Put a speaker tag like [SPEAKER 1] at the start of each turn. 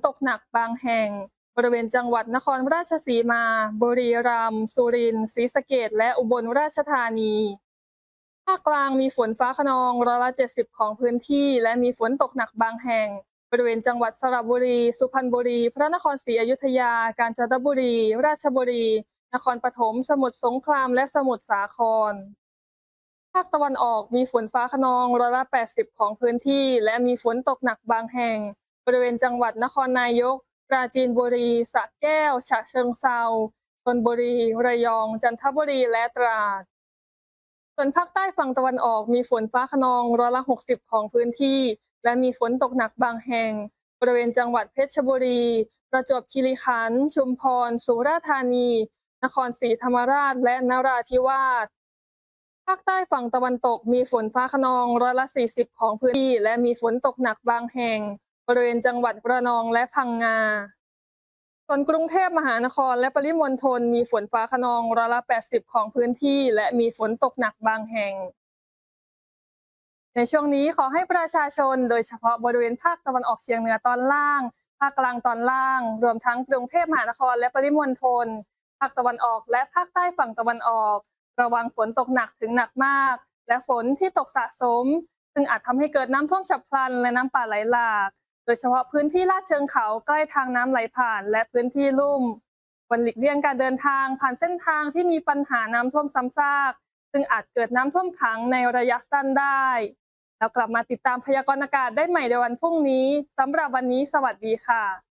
[SPEAKER 1] ตกหนักบางแห่งบริเวณจังหวัดนครราชสีมาบุรีรัมย์สุรินทร์ศรีสะเกษและอุบลราชธานีภาคกลางมีฝนฟ้าคะนอง70%ของพื้นที่และมีฝนตกหนักบางแห่งบริเวณจังหวัดสระบุรีสุพรรณบุรีพระนครศรีอยุธยากาญจนบุรีราชบุรีนครปฐมสมุทรสงครามและสมุทรสาครภาคตะวันออกมีฝนฟ้าคะนอง80%ของพื้นที่และมีฝนตกหนักบางแห่งบริเวณจังหวัดนครนายกปราจีนบุรีสระแก้วฉะเชิงเทราชลบุรีระยองจันทบุรีและตราดส่วนภาคใต้ฝั่งตะวันออกมีฝนฟ้าคะนอง60%ของพื้นที่และมีฝนตกหนักบางแห่งบริเวณจังหวัดเพชรบุรีประจวบคีรีขันธ์ชุมพรสุราษฎร์ธานีนครศรีธรรมราชและนราธิวาสภาคใต้ฝั่งตะวันตกมีฝนฟ้าคะนอง40%ของพื้นที่และมีฝนตกหนักบางแห่งบริเวณจังหวัดระนองและพังงาส่วนกรุงเทพมหานครและปริมณฑลมีฝนฟ้าคะนอง80%ของพื้นที่และมีฝนตกหนักบางแห่งในช่วงนี้ขอให้ประชาชนโดยเฉพาะบริเวณภาคตะวันออกเฉียงเหนือตอนล่างภาคกลางตอนล่างรวมทั้งกรุงเทพมหานครและปริมณฑลภาคตะวันออกและภาคใต้ฝั่งตะวันออกระวังฝนตกหนักถึงหนักมากและฝนที่ตกสะสมซึ่งอาจทำให้เกิดน้ำท่วมฉับพลันและน้ำป่าไหลหลากโดยเฉพาะพื้นที่ลาดเชิงเขาใกล้ทางน้ำไหลผ่านและพื้นที่ลุ่มควรหลีกเลี่ยงการเดินทางผ่านเส้นทางที่มีปัญหาน้ำท่วมซ้ำซากซึ่งอาจเกิดน้ำท่วมขังในระยะสั้นได้แล้วกลับมาติดตามพยากรณ์อากาศได้ใหม่ในวันพรุ่งนี้สำหรับวันนี้สวัสดีค่ะ